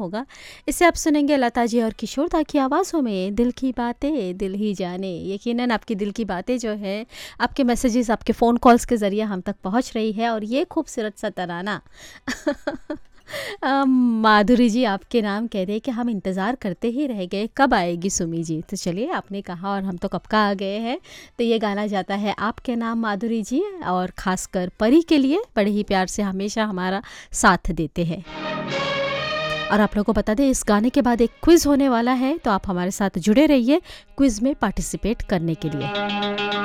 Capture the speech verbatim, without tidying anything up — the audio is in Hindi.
होगा। इससे आप सुनेंगे लता जी और किशोर दा की आवाज़ों में दिल की बातें दिल ही जाने। यकीनन आपकी दिल की बातें जो है, आपके मैसेजेस, आपके फ़ोन कॉल्स के ज़रिए हम तक पहुँच रही है और ये खूबसूरत सा तराना अ, माधुरी जी आपके नाम कह रहे हैं कि हम इंतज़ार करते ही रह गए, कब आएगी सुमी जी? तो चलिए, आपने कहा और हम तो कब का आ गए हैं। तो ये गाना जाता है आपके नाम माधुरी जी, और ख़ासकर परी के लिए, बड़े ही प्यार से हमेशा हमारा साथ देते हैं। और आप लोगों को बता दें, इस गाने के बाद एक क्विज़ होने वाला है, तो आप हमारे साथ जुड़े रहिए क्विज़ में पार्टिसिपेट करने के लिए।